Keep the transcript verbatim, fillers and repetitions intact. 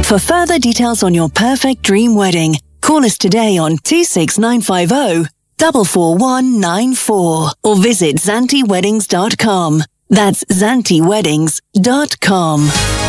For further details on your perfect dream wedding, call us today on two six nine five zero, four four one nine four or visit zanti weddings dot com. That's zanti weddings dot com.